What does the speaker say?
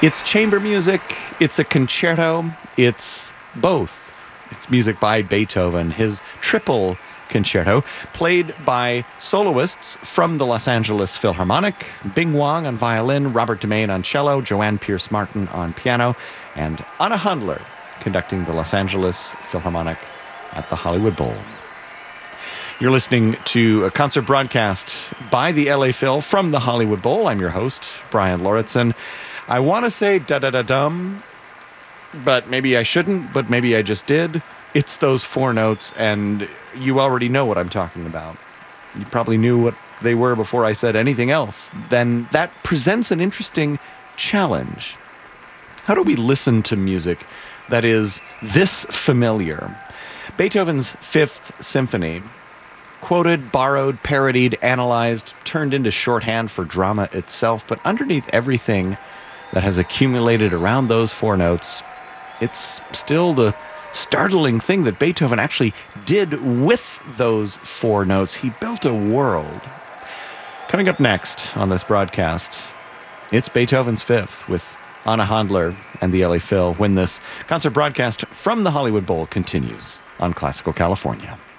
It's chamber music, it's a concerto, it's both. It's music by Beethoven, his triple concerto, played by soloists from the Los Angeles Philharmonic, Bing Wang on violin, Robert Demain on cello, Joanne Pierce Martin on piano, and Anna Handler conducting the Los Angeles Philharmonic at the Hollywood Bowl. You're listening to a concert broadcast by the LA Phil from the Hollywood Bowl. I'm your host, Brian Lauritsen. I want to say da-da-da-dum, but maybe I shouldn't, but maybe I just did. It's those four notes, and you already know what I'm talking about. You probably knew what they were before I said anything else. Then that presents an interesting challenge. How do we listen to music that is this familiar? Beethoven's Fifth Symphony, quoted, borrowed, parodied, analyzed, turned into shorthand for drama itself, but underneath everything that has accumulated around those four notes, it's still the startling thing that Beethoven actually did with those four notes. He built a world. Coming up next on this broadcast, it's Beethoven's Fifth with Anna Handler and the LA Phil when this concert broadcast from the Hollywood Bowl continues on Classical California.